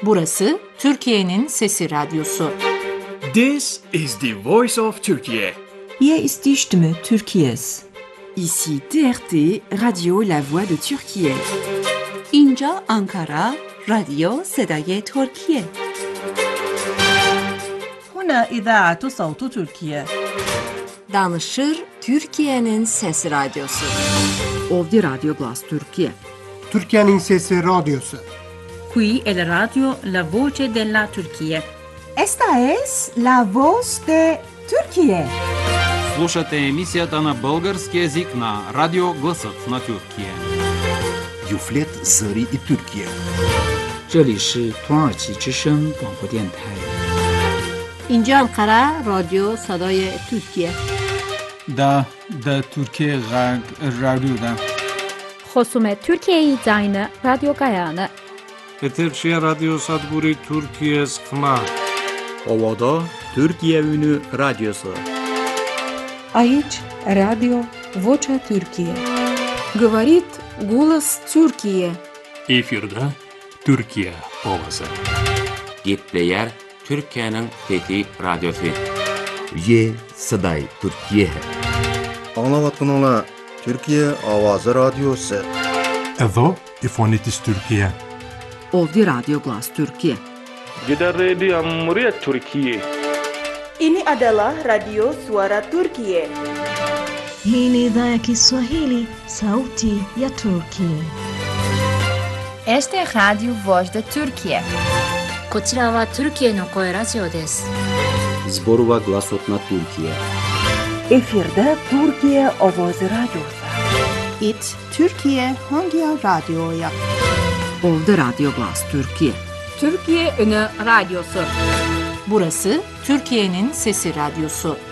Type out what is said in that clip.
Burası Türkiye'nin Sesi Radyosu. This is the voice of Turkey. Hier ist die Stimme Türkiye's. Ici TRT, Radio La Voix de Türkiye. اینجا آنکارا، رادیو صدای ترکیه. هنا إذاعة صوت تركيا. Danışır Türkiye'nin Sesi Radyosu. Ovdje Radio Glas Türkiye. Türkiye'nin Sesi Radyosu. Qui è la radio La Voce della Turchia. Esta es la voz de Turquía. Слушате емисията на български език на Радио Гласът на Türkiye. Юфлет Зари и Türkiye. 这里是土耳其之声广播电台。 اینجا انقره رادیو صدای ترکیه. دا Türkiye رادیو خصوم Türkiye زاین رادیو گایانه. Eterşehir Radyo Sadburi Türkiye Skma. Ovada Türkiye Ünü Radyosu. Aici Radio Vocea Türkiye. Говорит голос Türkiye. Efirde Türkiye ovası. Gitleyer Türkiye'nin Fethi Radyosu. Ye Saday Türkiye. Anlavatınla Türkiye Avazı Radyosu. Evo İfonitis Türkiye. Ovdje Radio Glas Türkiye. Gidan Radio Muryat Türkiye. Ini adalah Radio Suara Turkiye. Hii ni idhaa ya Kiswahili, sauti ya Turkiye. Este es Radio Voz de Turkiye. こちらはトルキエの声ラジオです。 Zborova Glasotna Türkiye. Efirde Türkiye Ovozi Radyosu. İt Türkiye hangi radyoya? Ovdje Radio Glas Türkiye. Türkiye Ünü Radyosu. Burası Türkiye'nin Sesi Radyosu.